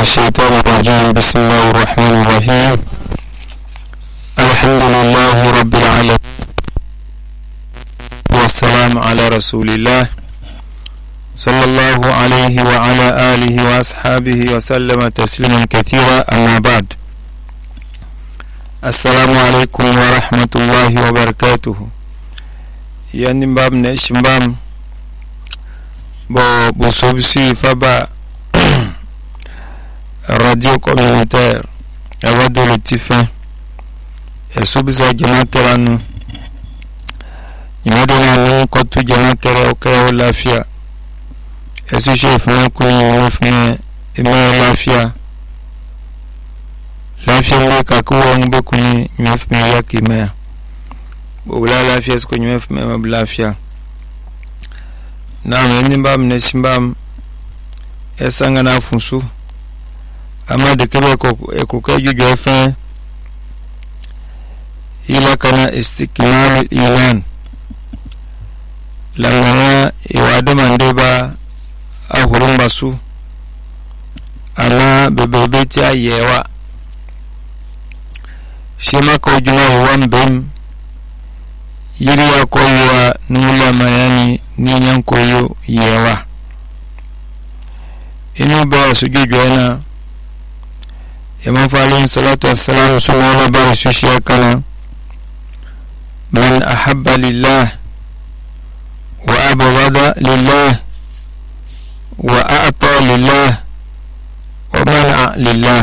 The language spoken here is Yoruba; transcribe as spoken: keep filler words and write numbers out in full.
الشيطان الرجيم. بسم الله الرحمن الرحيم. الحمد لله رب العالمين والسلام على رسول الله صلى الله عليه وعلى آله وأصحابه وسلم تسليما كثيرا. أما بعد، السلام عليكم ورحمة الله وبركاته. يعني باب نشم بام بو بوسوبسي فبا radio communautaire avant de le tifin et subisa jama keranu nyadona no kotu jama kera okra lafia esu chef na ko yo fne e ma lafia lafia le ka ko ngbe kuni nyef me yakime bo la lafia sko nyef me ma lafia na me nimbam ne simbam esanga na funsu ama de kebe ko ekoka jujo fa ila kana istikmal iman lamana iwado mandeba ahurun basu ana bebebeti ayewa shema ko juma wambem yiri akoywa nula mayani ninyan koyo yewa inu ba sujujwana يمن فعليه الصلاة والسلام سبحانه بارك شيئا من أحب لله وأبغض لله وأعطى لله ومنع لله.